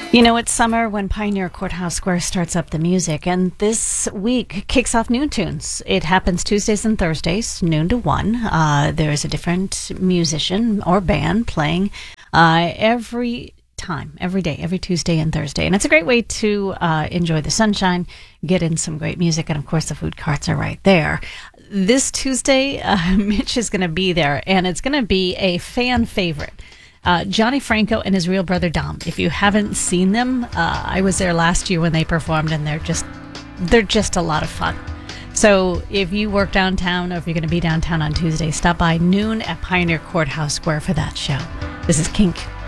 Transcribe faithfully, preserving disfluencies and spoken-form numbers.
You know, it's summer when Pioneer Courthouse Square starts up the music, and this week kicks off Noon Tunes. It happens Tuesdays and Thursdays, noon to one. Uh, there's a different musician or band playing uh, every time, every day, every Tuesday and Thursday. And it's a great way to uh, enjoy the sunshine, get in some great music, and of course the food carts are right there. This Tuesday, uh, Mitch is going to be there, and it's going to be a fan favorite. Uh, Johnny Franco and his real brother Dom. If you haven't seen them, uh, I was there last year when they performed, and they're just they're just a lot of fun. So if you work downtown, or if you're going to be downtown on Tuesday, stop by noon at Pioneer Courthouse Square for that show. This is Kink.